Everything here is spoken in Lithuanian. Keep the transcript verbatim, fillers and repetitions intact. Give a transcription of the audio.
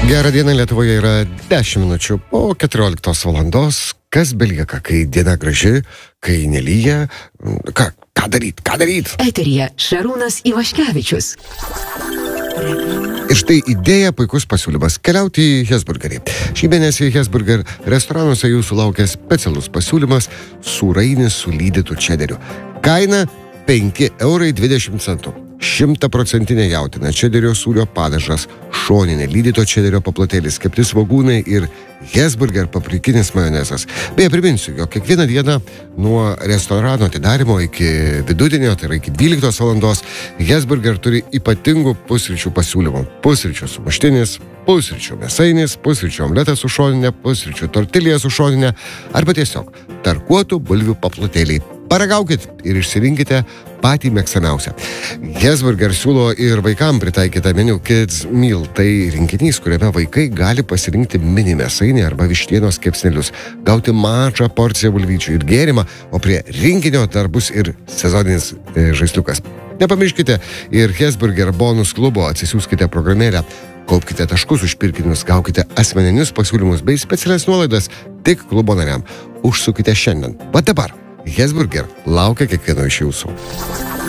Gerą dieną, Lietuvoje yra dešimt minučių po keturioliktos valandos. Kas belieka, kai diena graži, kai nelyja? Ką, ką daryt, ką daryt? Eteryje Šarūnas Ivaškevičius. Ir štai idėja, puikus pasiūlymas – keliauti į Hesburgerį. Šį mėnesį Hesburger restoranuose jūsų laukia specialus pasiūlymas – sūrainis su lydytu čederiu. Kaina – penki eurai dvidešimt centų. Šimtaprocentinė jautina, čederio sūrio padažas, šoninė lydyto čederio paplotėlis, kepti svogūnai ir Hesburger paprikinis majonezas. Beje, priminsiu, jog kiekvieną dieną nuo restorano atidarimo iki vidudienio, tai yra iki dvyliktos valandos, Hesburger turi ypatingų pusryčių pasiūlymų. Pusryčių sumuštinis, pusryčių mėsainis, pusryčių omletas su šoninė, pusryčių tortilija su šoninė arba tiesiog tarkuotų bulvių paplotėliai. Paragaukit ir išsirinkite patį mėgstamiausią. Hesburger siūlo ir vaikam pritaikytą meniu Kids Meal. Tai rinkinys, kuriame vaikai gali pasirinkti mini mėsainį arba vištienos kepsnelius, gauti mažą porciją bulvyčių ir gėrimą, o prie rinkinio dar bus ir sezoninis e, žaisliukas. Nepamirškite ir Hesburger bonus klubo, atsisiųskite programėlę, kaupkite taškus už pirkinius, gaukite asmeninius pasiūlymus bei specialias nuolaidas tik klubo nariam. Užsukite šiandien. Bet dabar Hesburger laukia kiekvieno iš jūsų.